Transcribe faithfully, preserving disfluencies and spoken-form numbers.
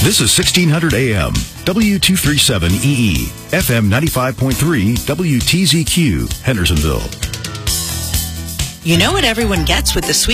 This is sixteen hundred A M, W two thirty-seven E E, F M ninety-five point three, W T Z Q, Hendersonville. You know what everyone gets with the sweet